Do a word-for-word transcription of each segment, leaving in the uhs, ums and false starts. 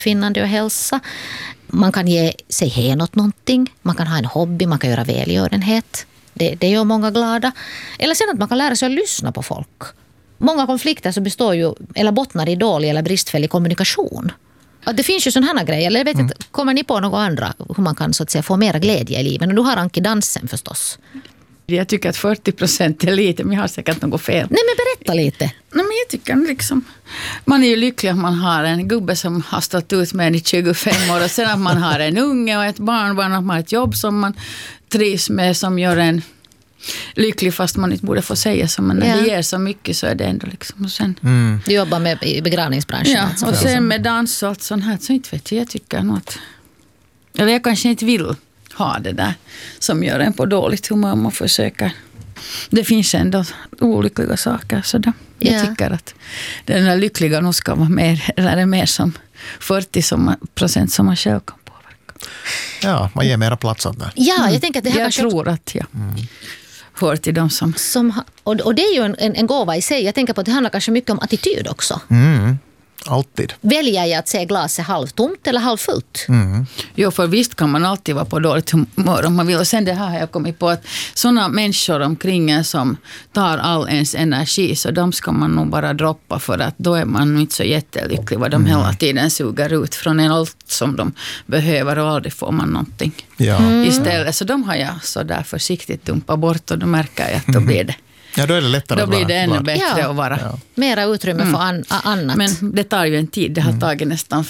finnande och hälsa. Man kan ge sig hen åt någonting. Man kan ha en hobby, man kan göra välgörenhet. Det, det gör många glada. Eller sen att man kan lära sig att lyssna på folk. Många konflikter så består ju, eller bottnar i dålig eller bristfällig kommunikation. Det finns ju sådana här grejer. Eller jag vet inte, kommer ni på något andra hur man kan så att säga få mera glädje i livet? Och du har Anki dansen förstås. Jag tycker att fyrtio procent är lite, men jag har säkert något fel. Nej, men berätta lite. Nej, men jag tycker liksom, man är ju lycklig att man har en gubbe som har stått ut med en i tjugofem år. Och sen att man har en unge och ett barnbarn, att man har ett jobb som man trivs med, som gör en lycklig fast man inte borde få säga så. Men när ja. det ger så mycket så är det ändå liksom. Och sen, mm. Du jobbar med i begravningsbranschen. Ja, alltså. och sen med dans och allt sånt här, så inte vet jag, jag tycker nog att, eller jag kanske inte vill ha det där som gör en på dåligt humör om man försöker. Det finns ändå olyckliga saker, så då, jag ja. tycker att den där lyckliga nog ska vara mer, eller är mer som fyrtio procent som man själv kan påverka. Ja, man ger mera plats åt det. Ja, jag tänker att det här jag tror att jag mm. hör till dem som... som och, och det är ju en, en, en gåva i sig. Jag tänker på att det handlar kanske mycket om attityd också. Mm. Alltid. Väljer jag att se glaset halvtomt eller halvfullt? Mm. Jo, för visst kan man alltid vara på dåligt humör om man vill. Och sen det här har jag kommit på att sådana människor omkring en som tar all ens energi, så de ska man nog bara droppa, för att då är man inte så jättelycklig vad de mm. hela tiden suger ut från en allt som de behöver och aldrig får man någonting ja. mm. istället. Så de har jag så där försiktigt dumpat bort och då märker jag att då blir det Ja, då är det lättare Då att blir vara, det ännu vara. bättre ja. att vara. Ja. Mera utrymme mm. för an- annat. Men det tar ju en tid. Det har tagit nästan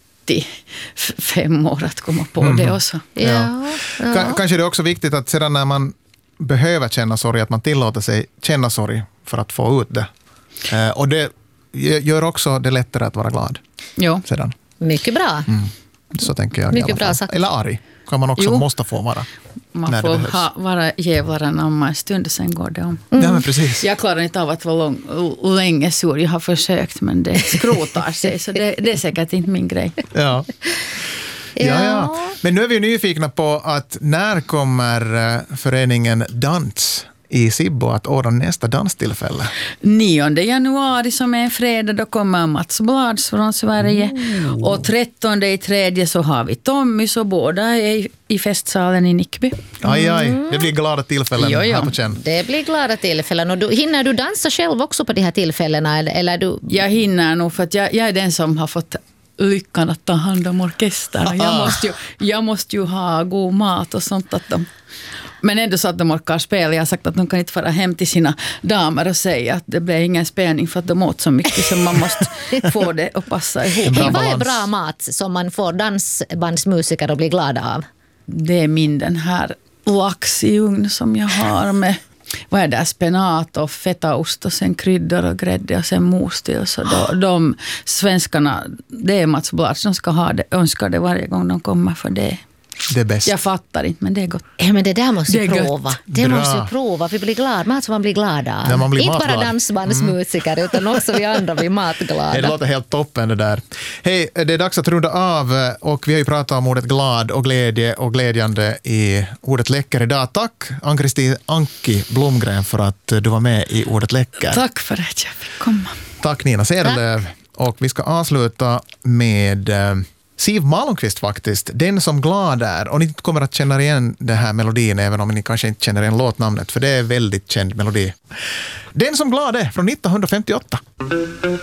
femtiofem år att komma på mm. det också. Ja. Ja. Ja. K- kanske det är också viktigt att sedan när man behöver känna sorg, att man tillåter sig känna sorg för att få ut det. Eh, och det gör också det lättare att vara glad. Jo. Sedan. Mycket bra. Mm. Så tänker jag. Mycket i alla fall. bra sagt. Eller arg kan man också Jo. måste få vara. Man får ha, vara jävlaren om en stund, sen går det om. Mm. Ja, men precis. Jag klarar inte av att vara lång, länge sur. Jag har försökt, men det skrotar sig. Så det, det är säkert inte min grej. Ja. Ja. Ja, ja. Men nu är vi nyfikna på att när kommer föreningen Dans i Sibbo att ordna nästa danstillfälle? nionde januari som är en fredag, då kommer Mats Blads från Sverige. Mm. Och trettonde i tredje så har vi Tommy, så båda är i festsalen i Nickby. Aj, aj. Det blir glada tillfällen jo, jo. här på känn. Det blir glada tillfällen. Och du, hinner du dansa själv också på de här tillfällena? Eller, eller du... Jag hinner nog, för att jag, jag är den som har fått lyckan att ta hand om orkestern. Jag måste, ju, jag måste ju ha god mat och sånt. Att de, men ändå så att de orkar spela. Jag har sagt att de kan inte fara hem till sina damer och säga att det blir ingen spelning för att de åt så mycket, så man måste få det att passa ihop. Hey, vad är bra mat som man får dansbandsmusiker att bli glada av? Det är min den här lax i ugn som jag har med, vad är det, spenat och fetaost och sen kryddor och grädde och sen mos till. Så då, de svenskarna, det är Mats Blad som ska ha det, önskar det varje gång de kommer, för det. Det är bäst. Jag fattar inte, men det är gott. Ja, men det där måste ju prova. Gött. Det Bra. måste ju prova, för vi blir glada. Mat som man blir glad av. Ja, man blir inte matglad. bara dansbandsmusiker, mm. utan också vi andra blir matglada. Det låter helt toppen det där. Hej, det är dags att runda av, och vi har ju pratat om ordet glad och glädje och glädjande i ordet läcker idag. Tack Ann-Kristin Anki Blomgren för att du var med i ordet läcker. Tack för att jag fick komma. Tack Nina Sedelöv. Och vi ska avsluta med Siv Malmqvist faktiskt, Den som glad är. Och ni kommer att känna igen den här melodin, även om ni kanske inte känner igen låtnamnet, för det är väldigt känd melodi. Den som glad är från nittonhundrafemtioåtta.